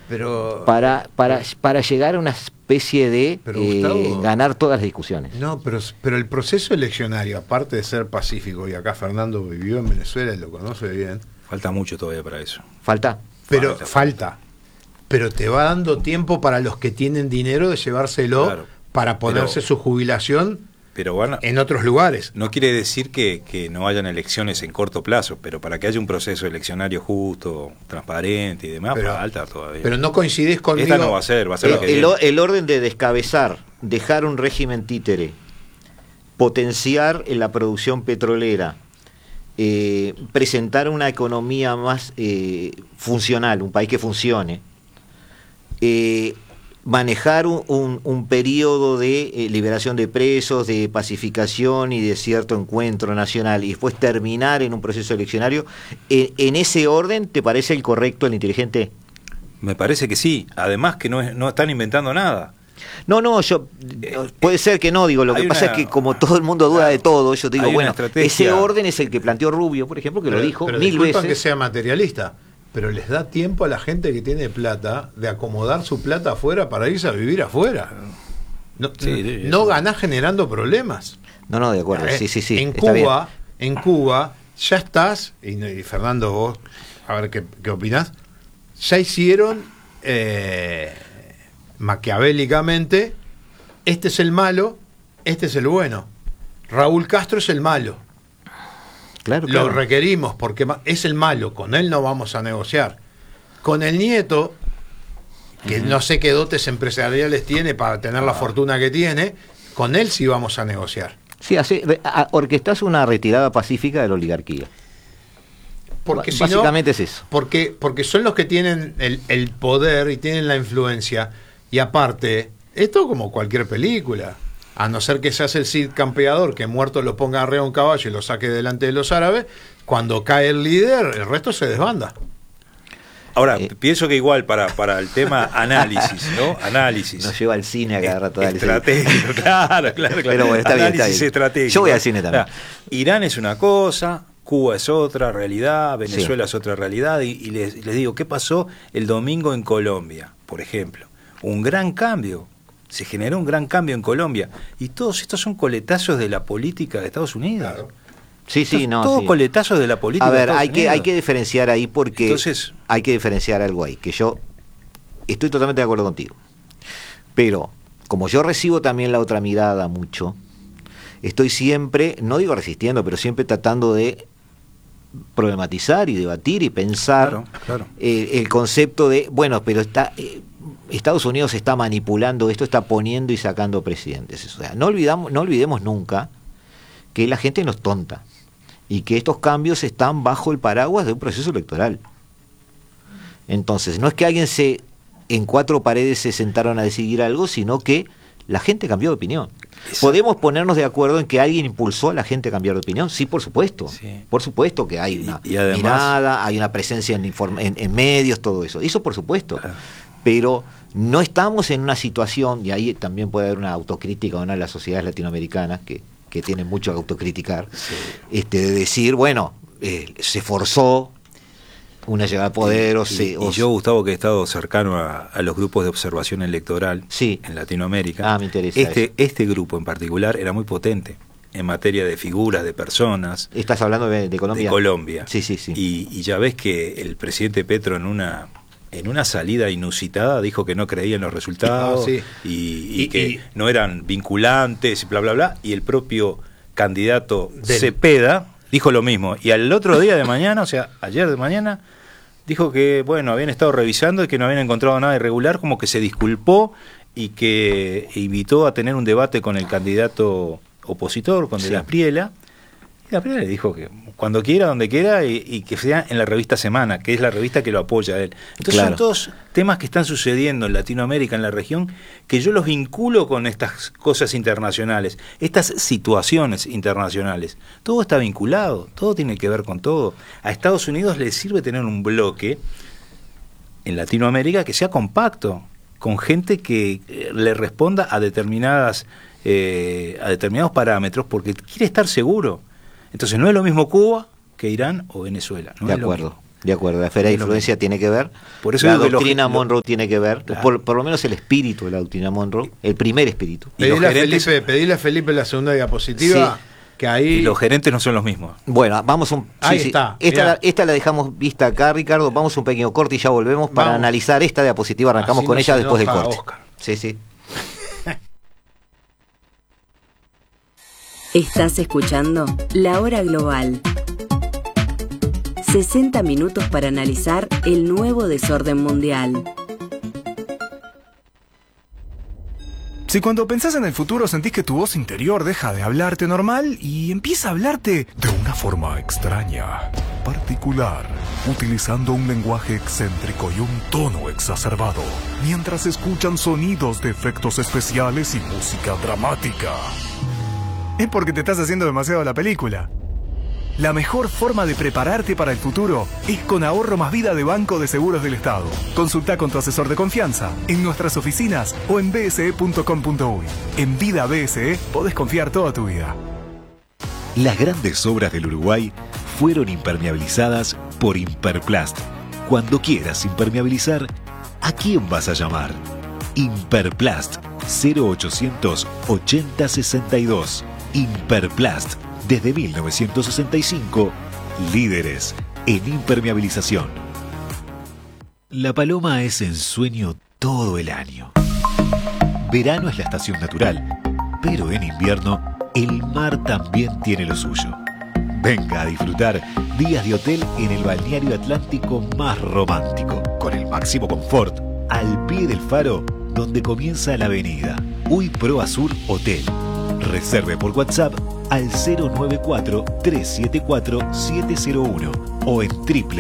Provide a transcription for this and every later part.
para llegar a una especie de Gustavo, ganar todas las discusiones. No, pero el proceso eleccionario, aparte de ser pacífico, y acá Fernando vivió en Venezuela y lo conoce bien. Falta mucho todavía para eso. Falta. Pero te va dando tiempo para los que tienen dinero de llevárselo, claro, para ponerse su jubilación, pero bueno, en otros lugares. No quiere decir que no hayan elecciones en corto plazo, pero para que haya un proceso eleccionario justo, transparente y demás, falta todavía. Pero no coincidís conmigo. Esta no va a ser lo que viene. El orden de descabezar, dejar un régimen títere, potenciar la producción petrolera, presentar una economía más funcional, un país que funcione, manejar un periodo de liberación de presos, de pacificación y de cierto encuentro nacional, y después terminar en un proceso eleccionario, ¿en ese orden te parece el correcto, el inteligente? Me parece que sí, además que no están inventando nada. No, yo puede ser que no, digo, lo que pasa es que como todo el mundo duda de todo, yo digo, bueno, ese orden es el que planteó Rubio, por ejemplo, que lo dijo mil veces. Que sea materialista, pero les da tiempo a la gente que tiene plata de acomodar su plata afuera para irse a vivir afuera. No ganás generando problemas. No, de acuerdo, sí. En Cuba ya estás, y Fernando, vos, a ver qué opinás, ya hicieron maquiavélicamente, este es el malo, este es el bueno. Raúl Castro es el malo. Claro. Lo requerimos porque es el malo, con él no vamos a negociar. Con el nieto, que no sé qué dotes empresariales tiene para tener la fortuna que tiene, con él sí vamos a negociar. Sí, orquestás una retirada pacífica de la oligarquía. Porque básicamente es eso. Porque son los que tienen el poder y tienen la influencia. Y aparte, esto como cualquier película. A no ser que seas el Cid campeador, que muerto lo ponga arriba de un caballo y lo saque delante de los árabes, cuando cae el líder, el resto se desbanda. Ahora, pienso que igual para el tema análisis, ¿no? Análisis. Nos lleva al cine a cada rato. Estratégico, claro. Pero bueno, está bien. Estratégico. Yo voy al cine también. Irán es una cosa, Cuba es otra realidad, Venezuela es otra realidad, y les digo, ¿qué pasó el domingo en Colombia, por ejemplo? Un gran cambio. Se generó un gran cambio en Colombia. Y todos estos son coletazos de la política de Estados Unidos. Claro. Todos coletazos de la política de Estados Unidos. Hay que diferenciar ahí porque hay que diferenciar algo ahí, que yo estoy totalmente de acuerdo contigo. Pero, como yo recibo también la otra mirada mucho, estoy siempre, no digo resistiendo, pero siempre tratando de problematizar y debatir y pensar el concepto de, bueno, pero Estados Unidos está manipulando esto, está poniendo y sacando presidentes. O sea, no olvidemos nunca que la gente no es tonta y que estos cambios están bajo el paraguas de un proceso electoral. Entonces, no es que alguien en cuatro paredes se sentaron a decidir algo, sino que la gente cambió de opinión. ¿Podemos ponernos de acuerdo en que alguien impulsó a la gente a cambiar de opinión? Sí, por supuesto. Sí. Por supuesto que hay una además, mirada, hay una presencia en medios, todo eso. Eso por supuesto. Pero no estamos en una situación, y ahí también puede haber una autocrítica de las sociedades latinoamericanas que tienen mucho a autocriticar, de decir, bueno, se forzó una llegada al poder y yo, Gustavo, que he estado cercano a los grupos de observación electoral en Latinoamérica, me interesa este grupo en particular era muy potente en materia de figuras, de personas. ¿Estás hablando de Colombia? De Colombia. Sí. Y ya ves que el presidente Petro en una salida inusitada dijo que no creía en los resultados y que no eran vinculantes, bla, bla, bla, y el propio candidato Cepeda dijo lo mismo. Y al otro día de mañana, o sea, ayer de mañana, dijo que, bueno, habían estado revisando y que no habían encontrado nada irregular, como que se disculpó y que invitó a tener un debate con el candidato opositor, con De la Espriella. Y De la Espriella le dijo que cuando quiera, donde quiera, y que sea en la revista Semana, que es la revista que lo apoya a él. Entonces son todos temas que están sucediendo en Latinoamérica, en la región, que yo los vinculo con estas cosas internacionales, estas situaciones internacionales. Todo está vinculado, todo tiene que ver con todo. A Estados Unidos le sirve tener un bloque en Latinoamérica que sea compacto, con gente que le responda a determinados parámetros, porque quiere estar seguro. Entonces no es lo mismo Cuba que Irán o Venezuela. No de es acuerdo. Lo mismo. De acuerdo, la esfera de influencia tiene que ver, por eso la doctrina Monroe tiene que ver, claro. por lo menos el espíritu de la doctrina Monroe, el primer espíritu. Pedile a Felipe la segunda diapositiva, sí. Que ahí... Y los gerentes no son los mismos. Bueno, vamos ahí está. Esta la dejamos vista acá, Ricardo, vamos un pequeño corte y ya volvemos para analizar esta diapositiva, arrancamos así con ella después del corte. Oscar. Sí. Estás escuchando La Hora Global. 60 minutos para analizar el nuevo desorden mundial. Si cuando pensás en el futuro sentís que tu voz interior deja de hablarte normal y empieza a hablarte de una forma extraña, particular, utilizando un lenguaje excéntrico y un tono exacerbado, mientras escuchan sonidos de efectos especiales y música dramática, es porque te estás haciendo demasiado la película. La mejor forma de prepararte para el futuro es con Ahorro Más Vida de Banco de Seguros del Estado. Consulta con tu asesor de confianza en nuestras oficinas o en bse.com.uy. En Vida BSE podés confiar toda tu vida. Las grandes obras del Uruguay fueron impermeabilizadas por Imperplast. Cuando quieras impermeabilizar, ¿a quién vas a llamar? Imperplast 0800 80 62. Imperplast. Desde 1965, líderes en impermeabilización. La paloma es ensueño todo el año. Verano es la estación natural, pero en invierno el mar también tiene lo suyo. Venga a disfrutar días de hotel en el balneario atlántico más romántico, con el máximo confort, al pie del faro donde comienza la avenida. Uy Pro Azur Hotel. Reserve por WhatsApp al 094-374-701 o en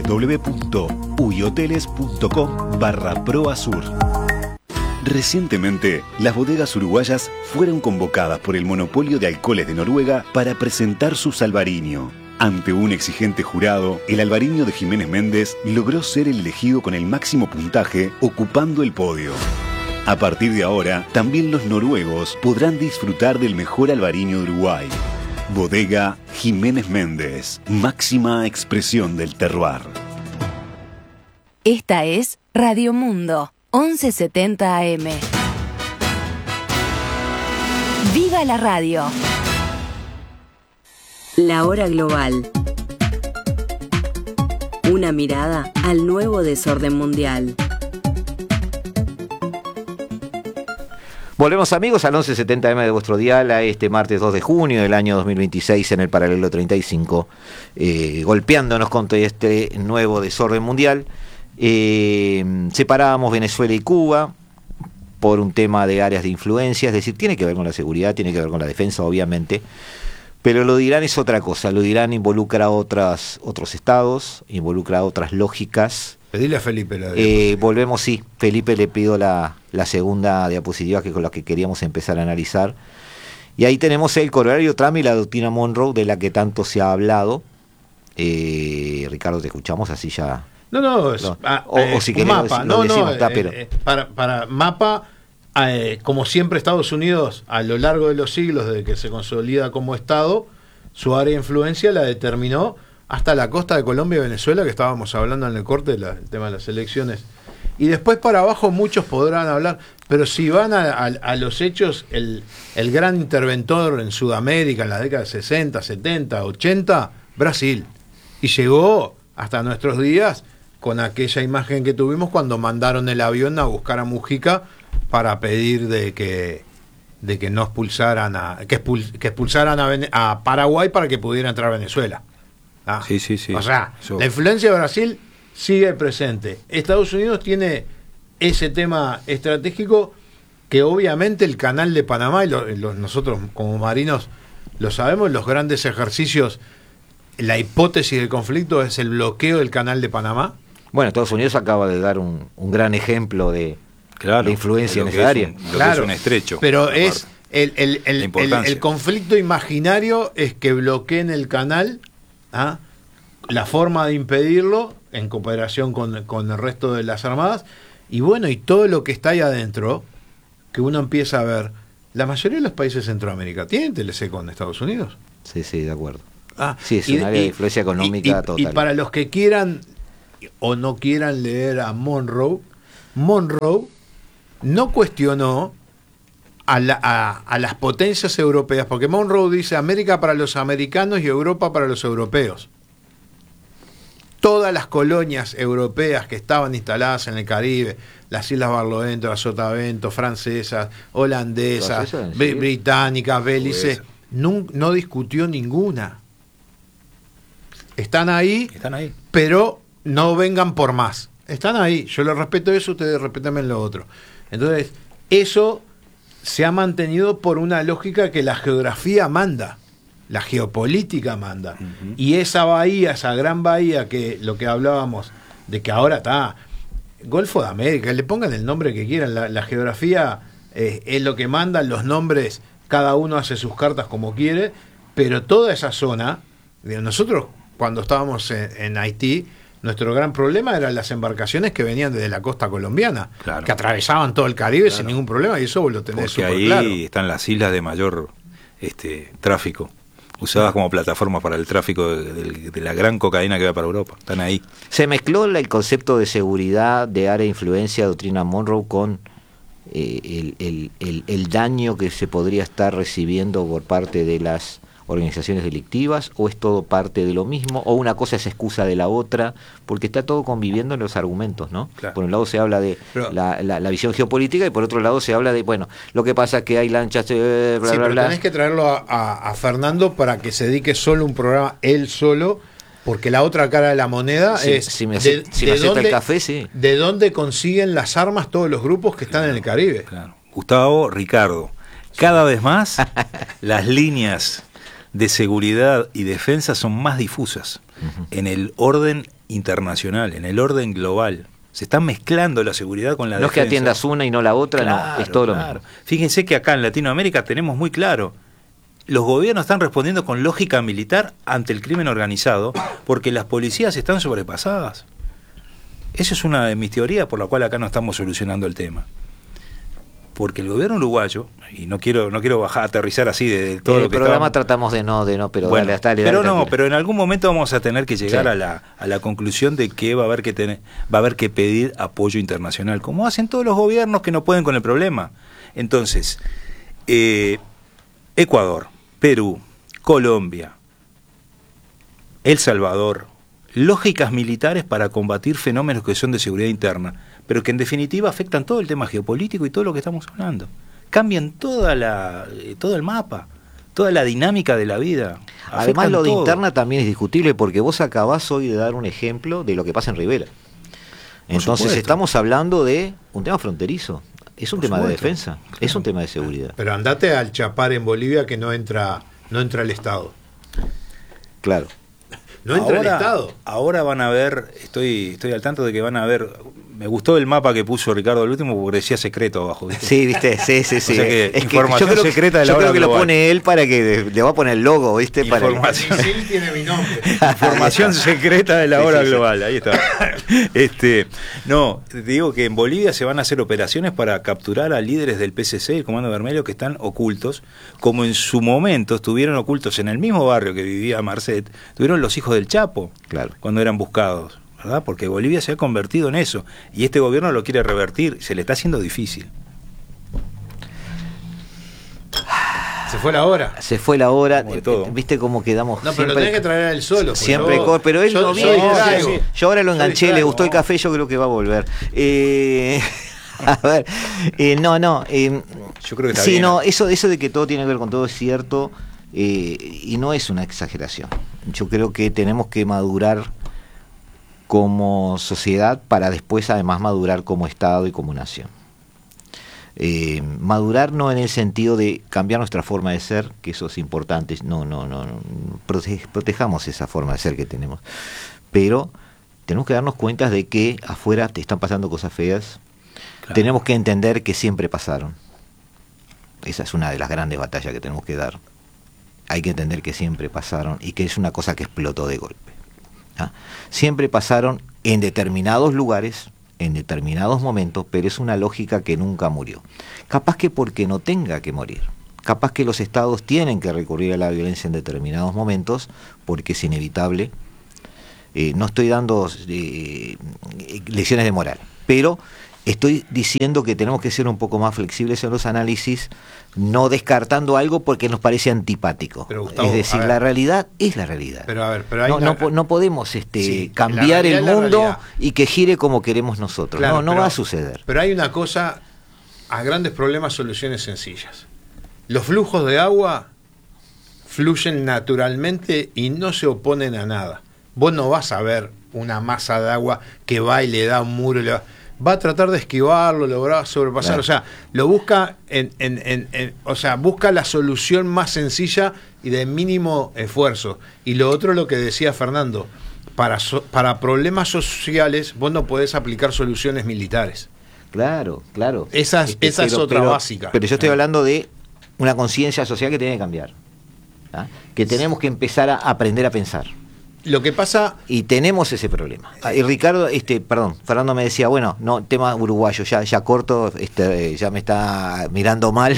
www.uyhoteles.com/proazur. Recientemente, las bodegas uruguayas fueron convocadas por el Monopolio de Alcoholes de Noruega para presentar su Salvarinho. Ante un exigente jurado, el Alvarinho de Jiménez Méndez logró ser el elegido con el máximo puntaje, ocupando el podio. A partir de ahora, también los noruegos podrán disfrutar del mejor albariño de Uruguay. Bodega Jiménez Méndez, máxima expresión del terroir. Esta es Radio Mundo, 1170 AM. ¡Viva la radio! La Hora Global. Una mirada al nuevo desorden mundial. Volvemos, amigos, al 1170M de vuestro dial a este martes 2 de junio del año 2026 en el paralelo 35, golpeándonos contra este nuevo desorden mundial. Separábamos Venezuela y Cuba por un tema de áreas de influencia, es decir, tiene que ver con la seguridad, tiene que ver con la defensa, obviamente, pero lo de Irán es otra cosa. Lo de Irán involucra a otros estados, involucra a otras lógicas. Pedile a Felipe la diapositiva. Volvemos, sí. Felipe, le pido la segunda diapositiva, que con la que queríamos empezar a analizar. Y ahí tenemos el corolario Trump y la doctrina Monroe, de la que tanto se ha hablado. Ricardo, te escuchamos, así ya... No, o si querés mapa. lo decimos, pero... para mapa, como siempre Estados Unidos, a lo largo de los siglos, desde que se consolida como Estado, su área de influencia la determinó hasta la costa de Colombia y Venezuela, que estábamos hablando en el corte del tema de las elecciones. Y después para abajo muchos podrán hablar, pero si van a los hechos, el gran interventor en Sudamérica en las décadas 60, 70, 80, Brasil. Y llegó hasta nuestros días con aquella imagen que tuvimos cuando mandaron el avión a buscar a Mujica para pedir de que no expulsaran que expulsaran a Paraguay para que pudiera entrar a Venezuela. Sí. O sea, la influencia de Brasil sigue presente. Estados Unidos tiene ese tema estratégico que obviamente el canal de Panamá, y nosotros como marinos lo sabemos, los grandes ejercicios, la hipótesis del conflicto es el bloqueo del canal de Panamá. Bueno, Estados Unidos acaba de dar un gran ejemplo de influencia en esa área. Es un estrecho. Pero es el conflicto imaginario es que bloqueen el canal. La forma de impedirlo en cooperación con el resto de las armadas, y bueno, y todo lo que está ahí adentro, que uno empieza a ver, la mayoría de los países de Centroamérica tienen TLC con Estados Unidos. Sí, de acuerdo. Sí, es un área de influencia económica total. Y para los que quieran o no quieran leer a Monroe, Monroe no cuestionó a las potencias europeas, porque Monroe dice América para los americanos y Europa para los europeos. Todas las colonias europeas que estaban instaladas en el Caribe, las Islas Barlovento, las Sotavento, francesas, holandesas, británicas, Belice, no discutió ninguna. Están ahí, pero no vengan por más. Están ahí, yo les respeto eso, ustedes respétenme lo otro. Entonces, eso se ha mantenido por una lógica que la geografía manda, la geopolítica manda. Uh-huh. Y esa bahía, esa gran bahía, que lo que hablábamos, de que ahora está Golfo de América, le pongan el nombre que quieran, la geografía es lo que manda, los nombres, cada uno hace sus cartas como quiere, pero toda esa zona, nosotros cuando estábamos en Haití, nuestro gran problema eran las embarcaciones que venían desde la costa colombiana, claro, que atravesaban todo el Caribe, claro, sin ningún problema, y eso vos lo tenés súper claro. Ahí están las islas de mayor tráfico, usadas como plataforma para el tráfico de la gran cocaína que va para Europa. Están ahí. Se mezcló el concepto de seguridad, de área de influencia, doctrina Monroe, con el daño que se podría estar recibiendo por parte de las organizaciones delictivas, o es todo parte de lo mismo, o una cosa es excusa de la otra, porque está todo conviviendo en los argumentos, ¿no? Claro. Por un lado se habla de la visión geopolítica, y por otro lado se habla de, bueno, lo que pasa es que hay lanchas, pero tenés que traerlo a Fernando para que se dedique solo un programa, él solo, porque la otra cara de la moneda es si me acepta el café, sí. ¿De dónde consiguen las armas todos los grupos que están en el Caribe? Claro. Gustavo, Ricardo, cada vez más las líneas de seguridad y defensa son más difusas en el orden internacional, en el orden global. Se está mezclando la seguridad con la defensa. No es que atiendas una y no la otra, claro, no, es todo lo mismo. Fíjense que acá en Latinoamérica tenemos muy claro, los gobiernos están respondiendo con lógica militar ante el crimen organizado, porque las policías están sobrepasadas. Esa es una de mis teorías por la cual acá no estamos solucionando el tema. Porque el gobierno uruguayo, y no quiero aterrizar así de todo lo que el programa tratamos de no, pero bueno, dale, pero en algún momento vamos a tener que llegar a la conclusión de que va a haber que pedir apoyo internacional, como hacen todos los gobiernos que no pueden con el problema. Entonces, Ecuador, Perú, Colombia, El Salvador, lógicas militares para combatir fenómenos que son de seguridad interna, pero que en definitiva afectan todo el tema geopolítico y todo lo que estamos hablando. Cambian todo el mapa, toda la dinámica de la vida. Además, lo de interna también es discutible, porque vos acabás hoy de dar un ejemplo de lo que pasa en Rivera. Entonces estamos hablando de un tema fronterizo. Es un tema de defensa, claro, es un tema de seguridad. Pero andate al Chapar en Bolivia, que no entra el Estado. Claro. No entra el Estado. Ahora van a ver, estoy al tanto de que van a ver. Me gustó el mapa que puso Ricardo el último, porque decía secreto abajo, ¿viste? Sí, viste, sí. O sea que es información que secreta de la hora global. Yo creo que lo pone él para que le va a poner el logo, ¿viste? Información. Sí, tiene mi nombre. Información secreta de la hora global, ahí está. No, te digo que en Bolivia se van a hacer operaciones para capturar a líderes del PCC y el Comando Vermelho que están ocultos, como en su momento estuvieron ocultos en el mismo barrio que vivía Marcet, estuvieron los hijos del Chapo, claro, cuando eran buscados, ¿verdad? Porque Bolivia se ha convertido en eso, y este gobierno lo quiere revertir, se le está haciendo difícil. Se fue la hora. ¿Viste cómo quedamos? No, pero lo tenés que traer a él solo. Siempre, pero él no viene. Yo ahora lo enganché, le gustó el café, yo creo que va a volver. A ver, yo creo que está sí, bien. No, eso de que todo tiene que ver con todo es cierto, y no es una exageración. Yo creo que tenemos que madurar como sociedad para después además madurar como Estado y como nación. Madurar no en el sentido de cambiar nuestra forma de ser, que eso es importante, no, protejamos esa forma de ser que tenemos, pero tenemos que darnos cuenta de que afuera te están pasando cosas feas. Claro. Tenemos que entender que siempre pasaron. Esa es una de las grandes batallas que tenemos que dar. Hay que entender que siempre pasaron y que es una cosa que explotó de golpe. Siempre pasaron en determinados lugares, en determinados momentos, pero es una lógica que nunca murió. Capaz que porque no tenga que morir. Capaz que los estados tienen que recurrir a la violencia en determinados momentos, porque es inevitable, no estoy dando lecciones de moral, pero estoy diciendo que tenemos que ser un poco más flexibles en los análisis, no descartando algo porque nos parece antipático. Pero, Gustavo, es decir, la realidad es la realidad. Pero a ver, pero no podemos cambiar el mundo y que gire como queremos nosotros. Claro, no va a suceder. Pero hay una cosa, a grandes problemas, soluciones sencillas. Los flujos de agua fluyen naturalmente y no se oponen a nada. Vos no vas a ver una masa de agua que va y le da un muro, va a tratar de esquivarlo, lo va a sobrepasar, claro. O sea, lo busca busca la solución más sencilla y de mínimo esfuerzo. Y lo otro, lo que decía Fernando, para problemas sociales vos no podés aplicar soluciones militares. Claro. Esa es otra básica. Pero yo estoy hablando de una conciencia social que tiene que cambiar, ¿ah? Que tenemos que empezar a aprender a pensar. Lo que pasa... Y tenemos ese problema. Y Ricardo, Fernando me decía, bueno, no, tema uruguayo, ya corto, ya me está mirando mal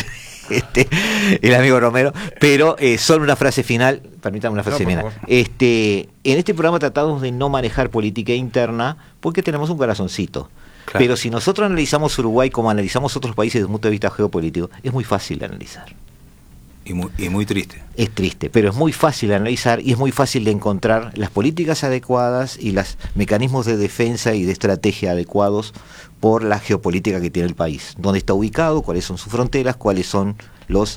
el amigo Romero, pero solo una frase final, permítame una frase final. En este programa tratamos de no manejar política interna porque tenemos un corazoncito. Claro. Pero si nosotros analizamos Uruguay como analizamos otros países desde un punto de vista geopolítico, es muy fácil de analizar. Y muy triste. Es triste, pero es muy fácil de analizar y es muy fácil de encontrar las políticas adecuadas y los mecanismos de defensa y de estrategia adecuados por la geopolítica que tiene el país. Dónde está ubicado, cuáles son sus fronteras, cuáles son los,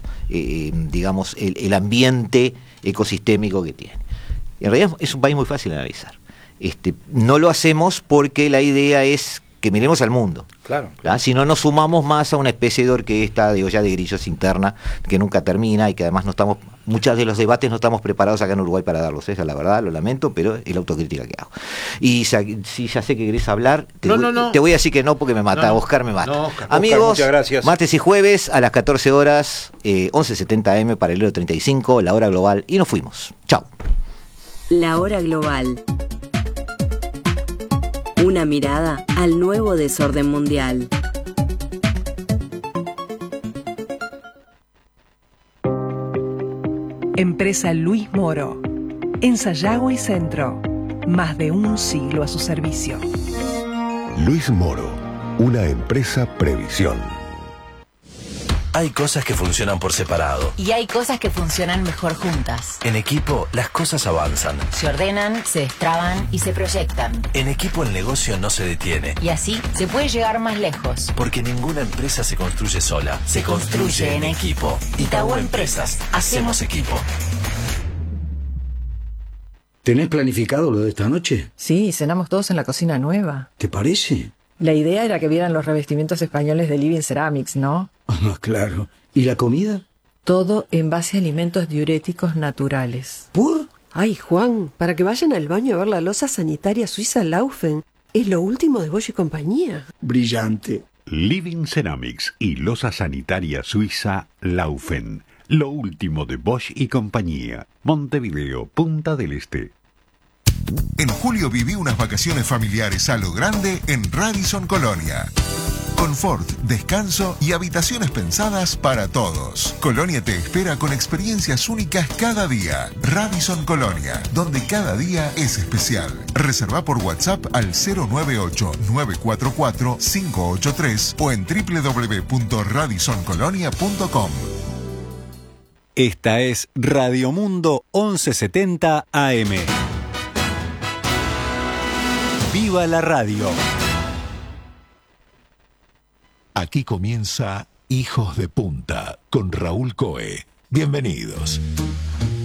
el ambiente ecosistémico que tiene. En realidad es un país muy fácil de analizar. No lo hacemos porque la idea es que miremos al mundo. Claro. Si no nos sumamos más a una especie de orquesta de olla de grillos interna que nunca termina y que además muchos de los debates no estamos preparados acá en Uruguay para darlos. Esa es la verdad, lo lamento, pero es la autocrítica que hago. Y si ya sé que querés hablar, te voy a decir que no porque me mata, Oscar me mata. Oscar, amigos, muchas gracias. Martes y jueves a las 14 horas, 11:70 AM, paralelo 35, la hora global, y nos fuimos. Chao. La hora global. Una mirada al nuevo desorden mundial. Empresa Luis Moro. En Sayago y Centro. Más de un siglo a su servicio. Luis Moro. Una empresa previsión. Hay cosas que funcionan por separado. Y hay cosas que funcionan mejor juntas. En equipo, las cosas avanzan. Se ordenan, se destraban y se proyectan. En equipo el negocio no se detiene. Y así se puede llegar más lejos. Porque ninguna empresa se construye sola. Se construye en equipo. Itaú Empresas. Hacemos equipo. ¿Tenés planificado lo de esta noche? Sí, cenamos todos en la cocina nueva. ¿Te parece? La idea era que vieran los revestimientos españoles de Living Ceramics, ¿no? Ah, claro. ¿Y la comida? Todo en base a alimentos diuréticos naturales. ¿Por? Ay, Juan, para que vayan al baño a ver la loza sanitaria suiza Laufen. Es lo último de Bosch y compañía. Brillante. Living Ceramics y loza sanitaria suiza Laufen. Lo último de Bosch y compañía. Montevideo, Punta del Este. En julio viví unas vacaciones familiares a lo grande en Radisson Colonia. Confort, descanso y habitaciones pensadas para todos. Colonia te espera con experiencias únicas cada día. Radisson Colonia, donde cada día es especial. Reserva por WhatsApp al 098-944-583 o en www.radissoncolonia.com. Esta es Radio Mundo 1170 AM. ¡Viva la radio! Aquí comienza Hijos de Punta con Raúl Coe. Bienvenidos.